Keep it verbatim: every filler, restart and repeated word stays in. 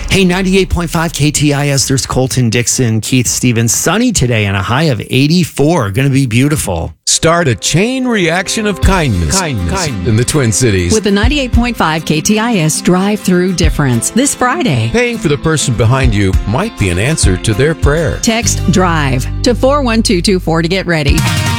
Hey, ninety-eight point five K T I S, there's Colton Dixon, Keith Stevens. Sunny today and a high of eighty-four. Going to be beautiful. Start a chain reaction of kindness, kindness, kindness in the Twin Cities. With the ninety-eight point five K T I S drive-through difference this Friday. Paying for the person behind you might be an answer to their prayer. Text DRIVE to four one two two four to get ready.